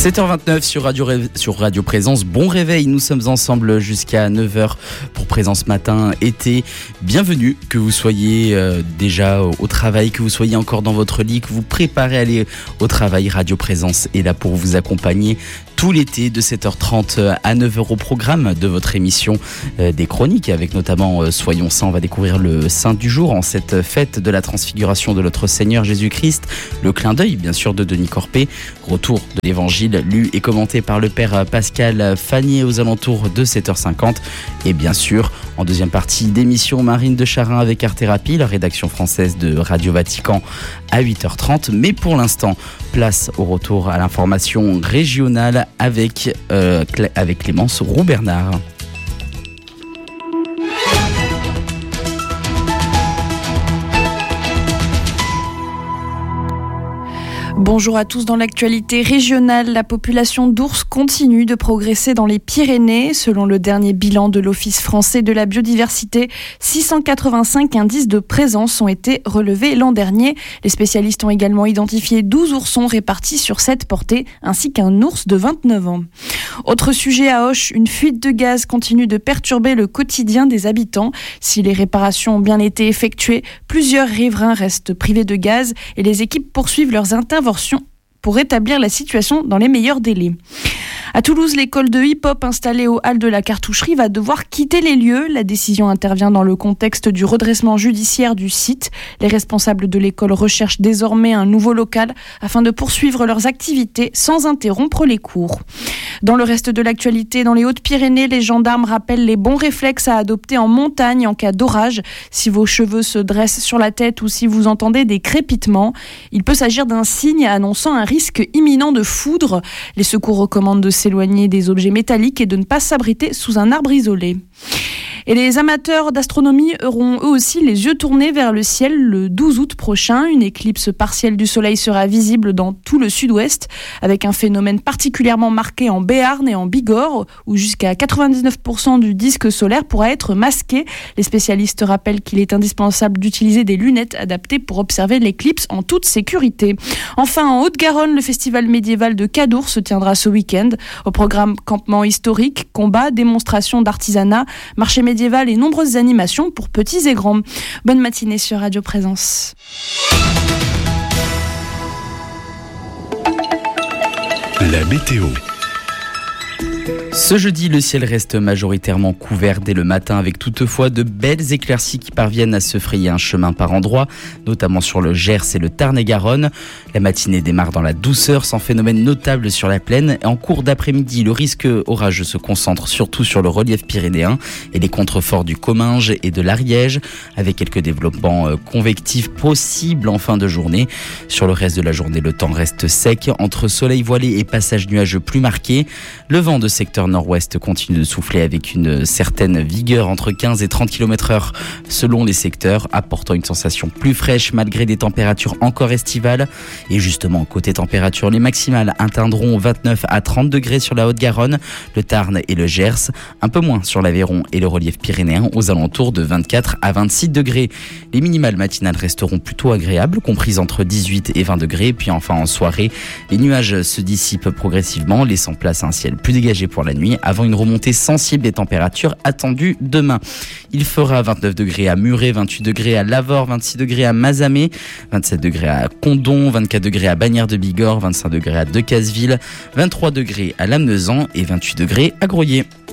7h29 sur Radio Présence. Bon réveil, nous sommes ensemble jusqu'à 9h pour Présence Matin été. Bienvenue, que vous soyez déjà au travail, que vous soyez encore dans votre lit, que vous préparez à aller au travail. Radio Présence est là pour vous accompagner tout l'été de 7h30 à 9h au programme de votre émission des chroniques, avec notamment Soyons Saints. On va découvrir le Saint du jour en cette fête de la transfiguration de notre Seigneur Jésus-Christ. Le clin d'œil, bien sûr, de Denis Corpé. Retour de l'évangile lu et commenté par le Père Pascal Fanier aux alentours de 7h50. Et bien sûr, en deuxième partie d'émission, Marine de Charin avec Art Thérapie, la rédaction française de Radio Vatican à 8h30. Mais pour l'instant, place au retour à l'information régionale avec Clémence Roux-Bernard. Bonjour à tous. Dans l'actualité régionale, la population d'ours continue de progresser dans les Pyrénées. Selon le dernier bilan de l'Office français de la biodiversité, 685 indices de présence ont été relevés l'an dernier. Les spécialistes ont également identifié 12 oursons répartis sur 7 portées, ainsi qu'un ours de 29 ans. Autre sujet à Auch, une fuite de gaz continue de perturber le quotidien des habitants. Si les réparations ont bien été effectuées, plusieurs riverains restent privés de gaz et les équipes poursuivent leurs interventions pour rétablir la situation dans les meilleurs délais. À Toulouse, l'école de hip-hop installée aux Halles de la Cartoucherie va devoir quitter les lieux. La décision intervient dans le contexte du redressement judiciaire du site. Les responsables de l'école recherchent désormais un nouveau local afin de poursuivre leurs activités sans interrompre les cours. Dans le reste de l'actualité, dans les Hautes-Pyrénées, les gendarmes rappellent les bons réflexes à adopter en montagne en cas d'orage. Si vos cheveux se dressent sur la tête ou si vous entendez des crépitements, il peut s'agir d'un signe annonçant un risque imminent de foudre. Les secours recommandent de s'éloigner des objets métalliques et de ne pas s'abriter sous un arbre isolé. Et les amateurs d'astronomie auront eux aussi les yeux tournés vers le ciel le 12 août prochain. Une éclipse partielle du soleil sera visible dans tout le sud-ouest, avec un phénomène particulièrement marqué en Béarn et en Bigorre, où jusqu'à 99% du disque solaire pourra être masqué. Les spécialistes rappellent qu'il est indispensable d'utiliser des lunettes adaptées pour observer l'éclipse en toute sécurité. Enfin, en Haute-Garonne, le festival médiéval de Cadour se tiendra ce week-end. Au programme campement historique, combats, démonstrations d'artisanat, marché médiéval et nombreuses animations pour petits et grands. Bonne matinée sur Radio Présence. La météo. Ce jeudi, le ciel reste majoritairement couvert dès le matin, avec toutefois de belles éclaircies qui parviennent à se frayer un chemin par endroits, notamment sur le Gers et le Tarn-et-Garonne. La matinée démarre dans la douceur, sans phénomène notable sur la plaine. Et en cours d'après-midi, le risque orageux se concentre surtout sur le relief pyrénéen et les contreforts du Comminges et de l'Ariège, avec quelques développements convectifs possibles en fin de journée. Sur le reste de la journée, le temps reste sec, entre soleil voilé et passage nuageux plus marqué. Le vent de secteur nord-ouest continue de souffler avec une certaine vigueur, entre 15 et 30 km/h selon les secteurs, apportant une sensation plus fraîche malgré des températures encore estivales. Et justement, côté température, les maximales atteindront 29 à 30 degrés sur la Haute-Garonne, le Tarn et le Gers, un peu moins sur l'Aveyron et le relief pyrénéen, aux alentours de 24 à 26 degrés. Les minimales matinales resteront plutôt agréables, comprises entre 18 et 20 degrés. Puis enfin, en soirée, les nuages se dissipent progressivement, laissant place à un ciel plus dégagé pour la nuit, avant une remontée sensible des températures attendues demain. Il fera 29 degrés à Muret, 28 degrés à Lavore, 26 degrés à Mazamet, 27 degrés à Condom, 24 degrés à Bagnères de Bigorre, 25 degrés à Decazeville, 23 degrés à Lamezan et 28 degrés à Groyer.